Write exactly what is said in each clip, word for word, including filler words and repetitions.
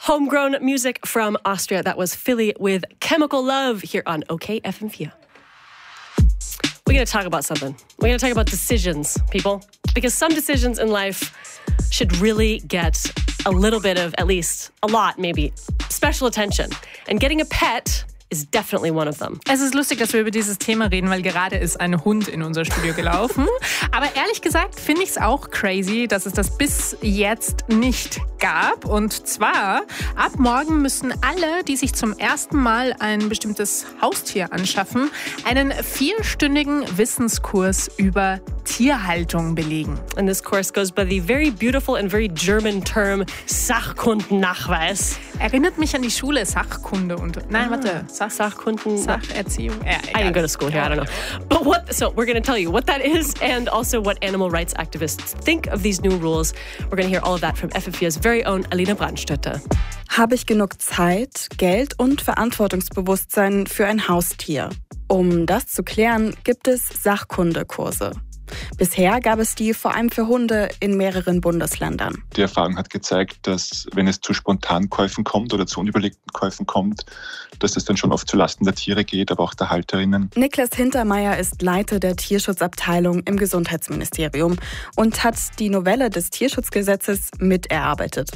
Homegrown music from Austria. That was Philly with Chemical Love here on O K F M vier. We're going to talk about something. We're going to talk about decisions, people. Because some decisions in life should really get a little bit of, at least a lot maybe, special attention. And getting a pet is definitely one of them. Es ist lustig, dass wir über dieses Thema reden, weil gerade ist ein Hund in unser Studio gelaufen. Aber ehrlich gesagt finde ich es auch crazy, dass es das bis jetzt nicht gab. Und zwar, ab morgen müssen alle, die sich zum ersten Mal ein bestimmtes Haustier anschaffen, einen vierstündigen Wissenskurs über Tierhaltung belegen. And this course goes by the very beautiful and very German term Sachkundennachweis. Erinnert mich an die Schule, Sachkunde und... Nein, ah. warte. Sach- Sachkunden. Sacherziehung. Ja, I didn't go to school here, I don't know. But what, so we're going to tell you what that is and also what animal rights activists think of these new rules. We're going to hear all of that from F M vier's very own Alina Brandstätter. Habe ich genug Zeit, Geld und Verantwortungsbewusstsein für ein Haustier? Um das zu klären, gibt es Sachkundekurse. Bisher gab es die vor allem für Hunde in mehreren Bundesländern. Die Erfahrung hat gezeigt, dass wenn es zu Spontankäufen kommt oder zu unüberlegten Käufen kommt, dass es dann schon oft zulasten der Tiere geht, aber auch der Halterinnen. Niklas Hintermeier ist Leiter der Tierschutzabteilung im Gesundheitsministerium und hat die Novelle des Tierschutzgesetzes miterarbeitet.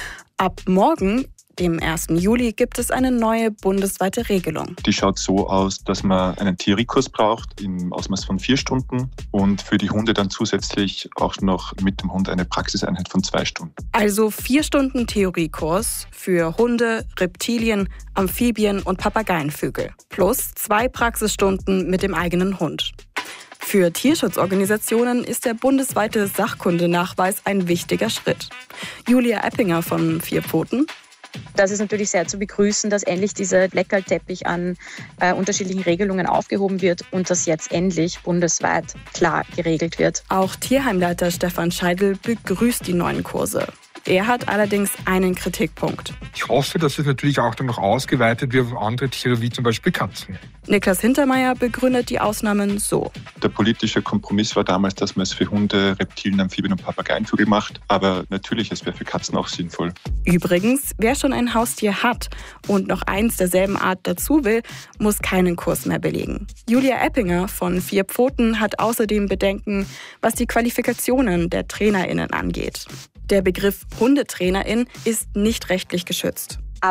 Ab morgen, dem ersten Juli, gibt es eine neue bundesweite Regelung. Die schaut so aus, dass man einen Theoriekurs braucht im Ausmaß von vier Stunden und für die Hunde dann zusätzlich auch noch mit dem Hund eine Praxiseinheit von zwei Stunden. Also vier Stunden Theoriekurs für Hunde, Reptilien, Amphibien und Papageienvögel. Plus zwei Praxisstunden mit dem eigenen Hund. Für Tierschutzorganisationen ist der bundesweite Sachkundenachweis ein wichtiger Schritt. Julia Eppinger von Vier Pfoten. Das ist natürlich sehr zu begrüßen, dass endlich dieser Leckerlteppich an äh, unterschiedlichen Regelungen aufgehoben wird und dass jetzt endlich bundesweit klar geregelt wird. Auch Tierheimleiter Stefan Scheidel begrüßt die neuen Kurse. Er hat allerdings einen Kritikpunkt. Ich hoffe, dass es natürlich auch dann noch ausgeweitet wird auf andere Tiere, wie zum Beispiel Katzen. Niklas Hintermeier begründet die Ausnahmen so. Der politische Kompromiss war damals, dass man es für Hunde, Reptilien, Amphibien und Papageienvögel macht. Aber natürlich, es wäre für Katzen auch sinnvoll. Übrigens, wer schon ein Haustier hat und noch eins derselben Art dazu will, muss keinen Kurs mehr belegen. Julia Eppinger von Vier Pfoten hat außerdem Bedenken, was die Qualifikationen der TrainerInnen angeht. Der Begriff Hundetrainerin ist nicht rechtlich geschützt.